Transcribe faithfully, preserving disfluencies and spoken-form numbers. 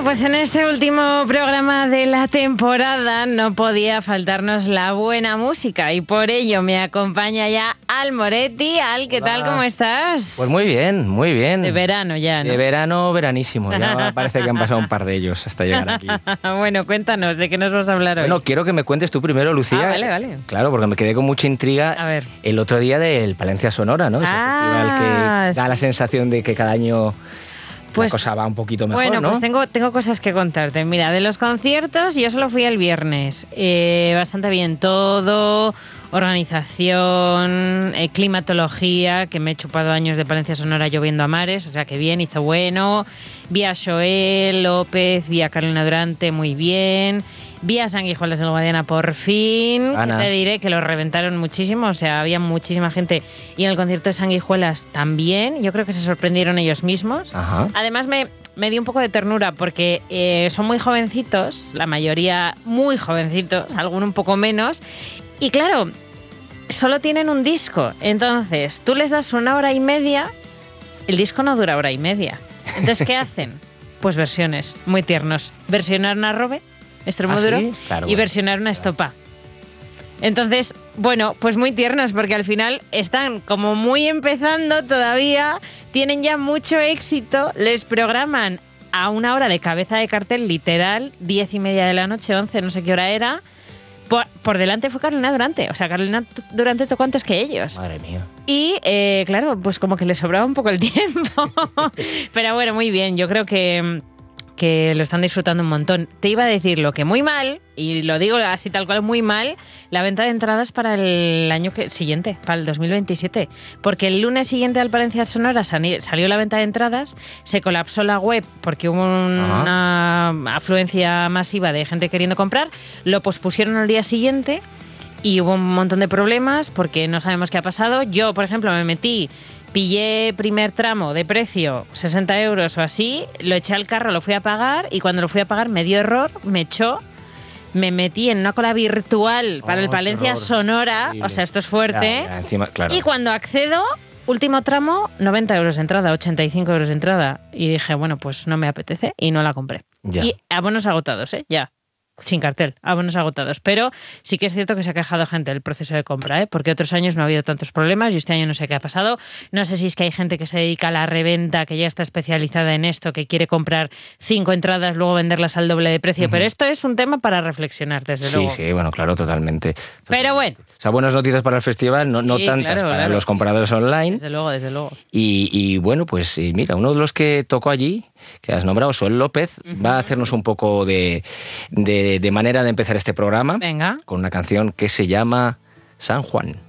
pues en este último programa de la temporada no podía faltarnos la buena música y por ello me acompaña ya Al Moretti. Al, ¿qué Hola. tal? ¿Cómo estás? Pues muy bien, muy bien. De verano ya, ¿no? De verano, veranísimo. Ya parece que han pasado un par de ellos hasta llegar aquí. Bueno, cuéntanos, ¿de qué nos vas a hablar hoy? Bueno, quiero que me cuentes tú primero, Lucía. Ah, vale, vale. Claro, porque me quedé con mucha intriga a ver. el otro día del Palencia Sonora, ¿no? Ese ah, festival que sí. da la sensación de que cada año... Pues, la cosa va un poquito mejor, bueno, ¿no? pues tengo, tengo cosas que contarte. Mira, de los conciertos, yo solo fui el viernes. Eh, bastante bien todo, organización, eh, climatología, que me he chupado años de Palencia Sonora lloviendo a mares, o sea que bien, hizo bueno. Vi a Joel López, vi a Carolina Durante, muy bien. Vi a Sanguijuelas del Guadiana por fin, que te diré que lo reventaron muchísimo, o sea, había muchísima gente. Y en el concierto de Sanguijuelas también, yo creo que se sorprendieron ellos mismos. Ajá. Además me, me dio un poco de ternura porque eh, son muy jovencitos, la mayoría muy jovencitos, alguno un poco menos. Y claro, solo tienen un disco, entonces tú les das una hora y media, el disco no dura hora y media. Entonces, ¿qué hacen? Pues versiones, muy tiernos. Versionaron a Robe, Extremoduro, ¿Ah, sí? Claro, y bueno, versionar una estopa. Entonces, bueno, pues muy tiernos, porque al final están como muy empezando todavía, tienen ya mucho éxito, les programan a una hora de cabeza de cartel, literal, diez y media de la noche, once, no sé qué hora era. Por, por delante fue Carolina Durante, o sea, Carolina Durante tocó antes que ellos. Madre mía. Y, eh, claro, pues como que les sobraba un poco el tiempo. Pero bueno, muy bien, yo creo que... que lo están disfrutando un montón. Te iba a decir lo que muy mal, y lo digo así tal cual, muy mal, la venta de entradas para el año que, siguiente, para el dos mil veintisiete. Porque el lunes siguiente al Palencia Sonora salió la venta de entradas, se colapsó la web porque hubo una Ajá. afluencia masiva de gente queriendo comprar, lo pospusieron al día siguiente y hubo un montón de problemas porque no sabemos qué ha pasado. Yo, por ejemplo, me metí... Pillé primer tramo de precio, sesenta euros o así, lo eché al carro, lo fui a pagar y cuando lo fui a pagar me dio error, me echó, me metí en una cola virtual para oh, el Palencia Sonora, o sea, esto es fuerte, ya, ya, encima, claro. Y cuando accedo, último tramo, noventa euros de entrada, ochenta y cinco euros de entrada, y dije, bueno, pues no me apetece y no la compré. Ya. Y abonos agotados, ¿eh? Ya. Sin cartel, abonos agotados. Pero sí que es cierto que se ha quejado gente del proceso de compra, ¿eh? Porque otros años no ha habido tantos problemas y este año no sé qué ha pasado. No sé si es que hay gente que se dedica a la reventa, que ya está especializada en esto, que quiere comprar cinco entradas, luego venderlas al doble de precio. Uh-huh. Pero esto es un tema para reflexionar, desde sí, luego. Sí, sí, bueno, claro, totalmente. totalmente. Pero bueno. O sea, buenas noticias para el festival, no, sí, no tantas claro, para claro, los compradores online. Desde luego, desde luego. Y, y bueno, pues mira, uno de los que tocó allí, que has nombrado, Joel López, uh-huh. va a hacernos un poco de, de, de manera de empezar este programa. Venga. Con una canción que se llama San Juan.